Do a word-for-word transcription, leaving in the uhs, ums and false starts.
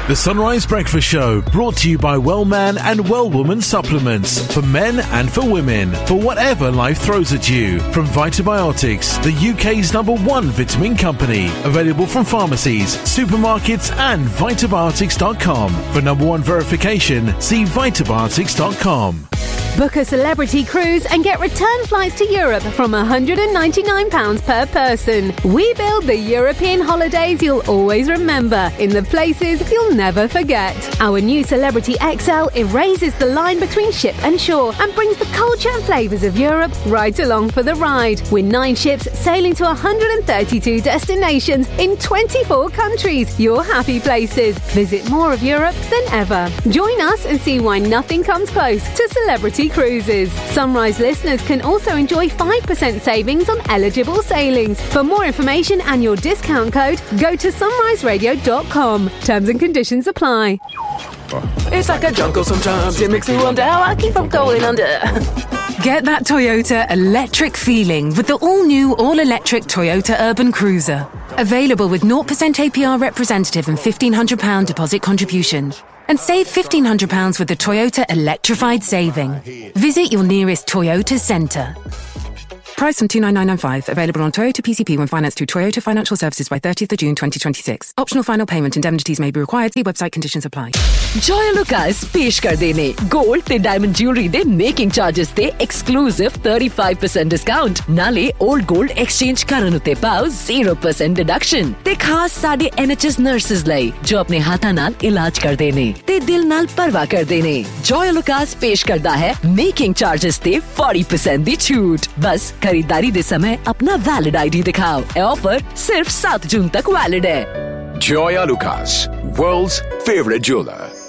The Sunrise Breakfast Show, brought to you by Wellman and Wellwoman supplements for men and for women, for whatever life throws at you. From Vitabiotics, the U K's number one vitamin company, available from pharmacies, supermarkets and vitabiotics dot com. For number one verification, see vitabiotics dot com. Book a celebrity cruise and get return flights to Europe from one hundred ninety-nine pounds per person. We build the European holidays you'll always remember in the places you'll never forget. Our new Celebrity X L erases the line between ship and shore and brings the culture and flavours of Europe right along for the ride. With nine ships sailing to one hundred thirty-two destinations in twenty-four countries, your happy places. Visit more of Europe than ever. Join us and see why nothing comes close to Celebrity Cruises. Sunrise listeners can also enjoy five percent savings on eligible sailings. For more information and your discount code, go to sunrise radio dot com. Terms and conditions apply. It's like a jungle sometimes. It makes me wonder how I keep from going under. Get that Toyota electric feeling with the all-new, all-electric Toyota Urban Cruiser. Available with zero percent A P R representative and fifteen hundred pounds deposit contribution. And save fifteen hundred pounds with the Toyota Electrified Saving. Visit your nearest Toyota centre. Price from two nine nine nine five. Available on Toyota P C P when financed through Toyota Financial Services by thirtieth of June twenty twenty-six. Optional final payment indemnities may be required. See website conditions apply. Joya Lucas पेश कर देने gold ते diamond jewellery they making charges ते exclusive thirty-five percent discount नाले old gold exchange करन उते पाओ zero percent deduction ते खास साडे N H S नर्सेस लई जो अपने हाथा नाल इलाज कर देने ते दिल नाल परवाह कर देने. Joya Lucas पेश करदा है मेकिंग चार्जेस ते forty percent दी छूट. बस खरीदारी दे समय अपना वैलिड आईडी दिखाओ. ऑफर सिर्फ सात जून तक वैलिड है. Joya Lucas, world's favorite jeweler.